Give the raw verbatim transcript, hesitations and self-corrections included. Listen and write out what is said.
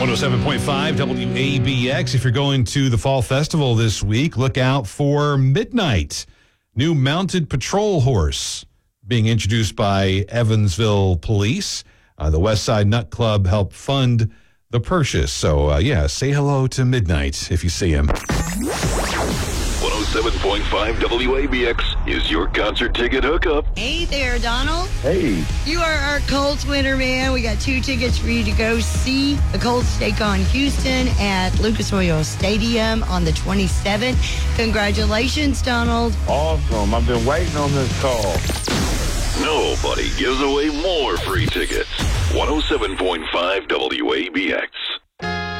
one oh seven point five W A B X. If you're going to the Fall Festival this week, look out for Midnight, new mounted patrol horse being introduced by Evansville Police. Uh, the West Side Nut Club helped fund the purchase. So, uh, yeah, say hello to Midnight if you see him. one oh seven point five W A B X is your concert ticket hookup. Hey there, Donald. Hey. You are our Colts winner, man. We got two tickets for you to go see the Colts take on Houston at Lucas Oil Stadium on the twenty-seventh. Congratulations, Donald. Awesome. I've been waiting on this call. Nobody gives away more free tickets. one oh seven point five W A B X.